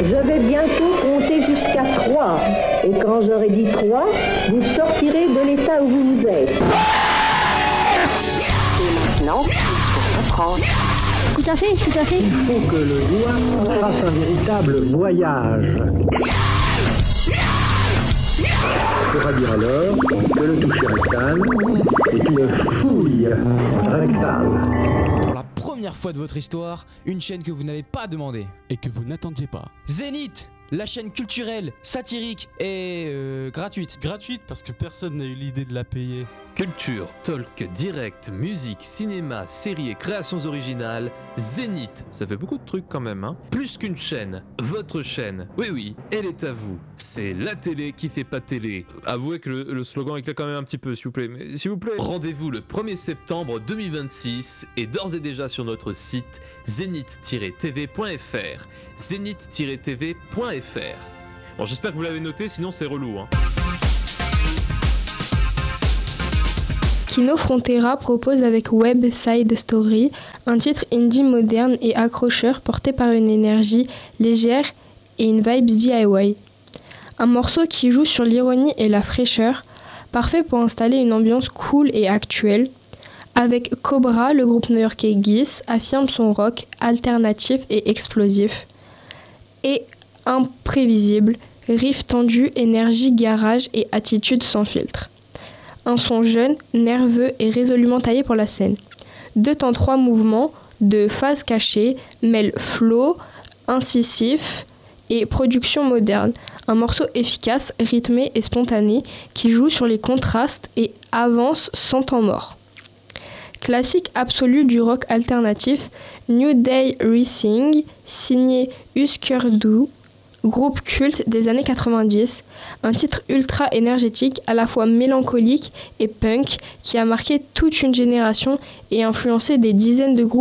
Je vais bientôt compter jusqu'à 3. Et quand j'aurai dit 3, vous sortirez de l'état où vous êtes. Et maintenant, il faut reprendre. Tout à fait, tout à fait. Il faut que le doigt fasse un véritable voyage. On pourra dire alors que le toucher rectal est une fouille rectale. Pour la première fois de votre histoire, une chaîne que vous n'avez pas demandé. Et que vous n'attendiez pas. Zénith, la chaîne culturelle, satirique et gratuite. Gratuite parce que personne n'a eu l'idée de la payer. Culture, talk, direct, musique, cinéma, séries et créations originales, Zénith, ça fait beaucoup de trucs quand même, hein. Plus qu'une chaîne, votre chaîne, oui, elle est à vous. C'est la télé qui fait pas télé. Avouez que le slogan éclate quand même un petit peu, s'il vous plaît. Mais s'il vous plaît, rendez-vous le 1er septembre 2026 et d'ores et déjà sur notre site zénith-tv.fr. zénith-tv.fr. Bon, j'espère que vous l'avez noté, sinon c'est relou, hein. Kino Frontera propose avec Web Side Story un titre indie moderne et accrocheur porté par une énergie légère et une vibes DIY. Un morceau qui joue sur l'ironie et la fraîcheur, parfait pour installer une ambiance cool et actuelle. Avec Cobra, le groupe new-yorkais Geese affirme son rock alternatif et explosif. Et imprévisible, riff tendu, énergie garage et attitude sans filtre. Un son jeune, nerveux et résolument taillé pour la scène. 2 temps 3 mouvements de phases cachées mêlent flow, incisif et production moderne. Un morceau efficace, rythmé et spontané qui joue sur les contrastes et avance sans temps mort. Classique absolu du rock alternatif, New Day Rising, signé Husker Du, groupe culte des années 90, un titre ultra énergétique, à la fois mélancolique et punk, qui a marqué toute une génération et influencé des dizaines de groupes